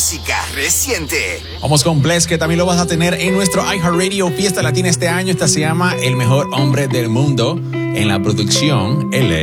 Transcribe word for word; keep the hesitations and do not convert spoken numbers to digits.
música reciente. Vamos con Bless, que también lo vas a tener en nuestro iHeartRadio Fiesta Latina este año. Esta se llama El Mejor Hombre del Mundo. En la producción, él